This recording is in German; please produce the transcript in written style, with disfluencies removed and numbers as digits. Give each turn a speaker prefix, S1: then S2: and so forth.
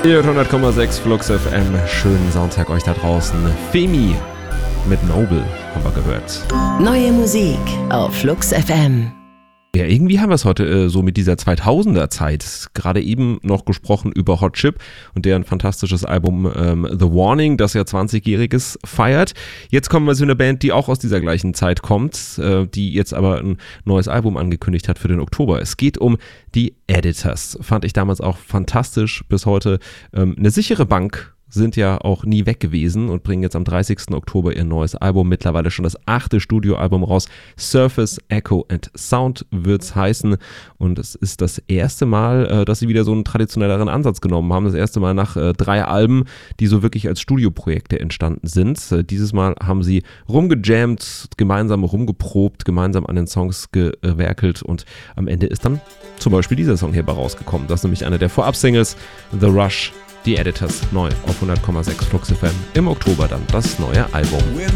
S1: Hier 100,6 Flux FM. Schönen Sonntag euch da draußen. Femi mit Noble haben wir gehört.
S2: Neue Musik auf Flux FM.
S1: Ja, irgendwie haben wir es heute so mit dieser 2000er-Zeit. Gerade eben noch gesprochen über Hot Chip und deren fantastisches Album The Warning, das ja 20-Jähriges feiert. Jetzt kommen wir zu einer Band, die auch aus dieser gleichen Zeit kommt, die jetzt aber ein neues Album angekündigt hat für den Oktober. Es geht um die Editors. Fand ich damals auch fantastisch. Bis heute eine sichere Bank. Sind ja auch nie weg gewesen und bringen jetzt am 30. Oktober ihr neues Album, mittlerweile schon das 8. Studioalbum raus. Surface, Echo and Sound wird's heißen und es ist das erste Mal, dass sie wieder so einen traditionelleren Ansatz genommen haben. Das erste Mal nach 3 Alben, die so wirklich als Studioprojekte entstanden sind. Dieses Mal haben sie rumgejammt, gemeinsam rumgeprobt, gemeinsam an den Songs gewerkelt und am Ende ist dann zum Beispiel dieser Song hierbei rausgekommen. Das ist nämlich eine der Vorab-Singles, The Rush. Die Editors neu auf 100,6 Flux FM. Im Oktober dann das neue Album.
S3: When